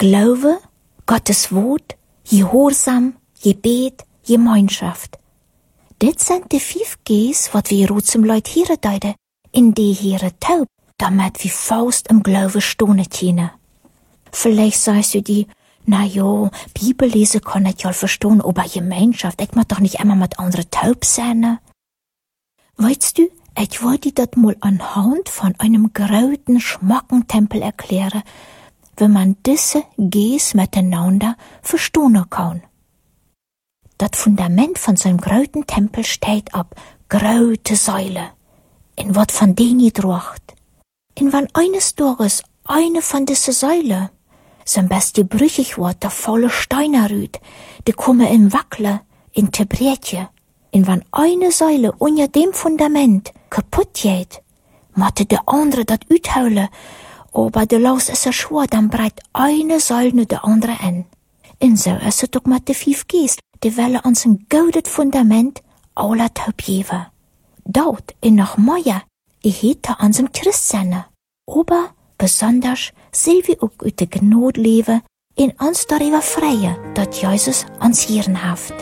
Glaube, Gottes Wort, Gehorsam, Gebet, Gemeinschaft. Dit sind die 5 Gs, wat wir rotsem Leut hier deiden, in die Heere taub, damit wir Faust im Glaube stohne können. Vielleicht sagst du die, na jo, Bibel lesen kann ich ja verstehen, aber Gemeinschaft, ich mag doch nicht immer mit anderen taub sein. Weißt du, ich wollte dir das mal anhand von einem großen Schmackentempel erklären, wenn man diese Gs miteinander verstehen kann. Das Fundament von so einem großen Tempel steht ab große Säule, in wat von denen drocht. Und wenn eines Tages eine von diesen Säulen zum Beispiel brüchig wird, der volle Steine rüht, die kommen in Wackle, in Tebretje. Und wenn eine Säule unter dem Fundament kaputt geht, matte der andere dat uithaulen, aber der Laus ist so schwer, dann breit eine Säule der andere an. Und so ist es doch mit den 5 Gs, die wollen uns ein gutes Fundament aller taub geben. Dort in noch mehr, ich hätte uns im Christsein, aber besonders soll wir auch aus der Gnade leben, in uns darüber freuen, dass Jesus uns hier haft.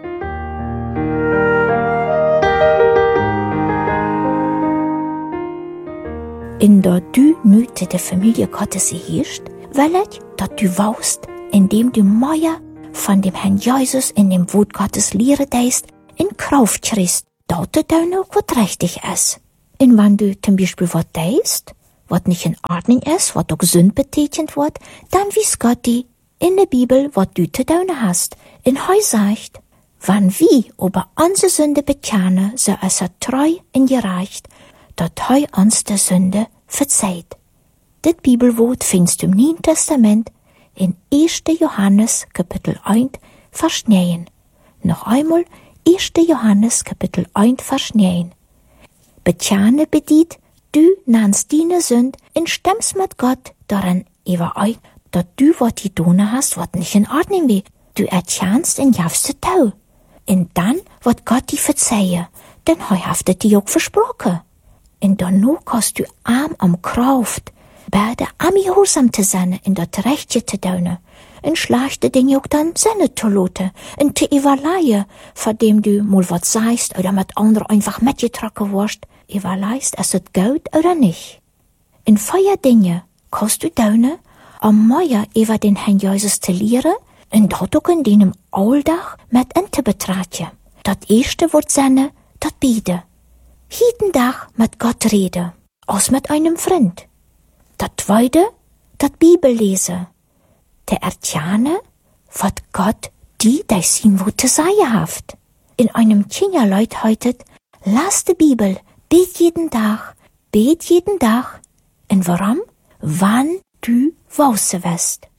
In der du nüte der Familie Gottes erhirscht, will ich, dass du weißt, indem du mehr von dem Herrn Jesus in dem Wort Gottes Lehre deist, in Kraft kriegst, dort dann auch was richtig ist. Und wenn du zum Beispiel was deist, was nicht in Ordnung ist, was auch Sünd betätigt wird, dann wies Gott dir in der Bibel, was du zu tun hast. Und heu sagt, wenn wir über unsere Sünde bekennen, so ist er treu und gerecht, dass heu uns der Sünde verzeiht. Das Bibelwort findest du im Neuen Testament in 1. Johannes, Kapitel 1, Vers 9. Noch einmal 1. Johannes, Kapitel 1, Vers 9. Bekenne bedient, du nennst deine Sünd und stimmst mit Gott daran überein, dass du was getan hast, was nicht in Ordnung ist. Du erkennst und gabst es tau. Und dann wird Gott dir verzeihen, denn er hat dir auch versprochen. Und danach hast du am Kraft, beide am Gehorsam zu sein, in das Rechte zu tun, und schlechte Dinge auch dann Sinne zu lassen, und zu überleihen, von dem du mal was sagst oder mit anderen einfach mitgetragen wirst, überleist, ist es gut oder nicht. In 4 Dinge kannst du tun, um mehr über den Herrn Jesus zu lehren, und dort auch in deinem Alltag mit zu betrachten. Das erste wird sein, das Beten. Jeden Tag mit Gott reden, als mit einem Freund. Das zweite, das Bibel lesen. Der erkennen, was Gott die sein Wort zu sagen hat. In einem Kinderleut heute, las die Bibel, bet jeden Tag. Und warum? Wann du wausen wirst.